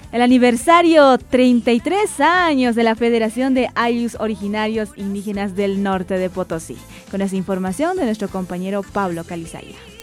El aniversario 33 años de la Federación de Ayllus Originarios Indígenas del Norte de Potosí. Con esa información de nuestro compañero Pablo Calizaya.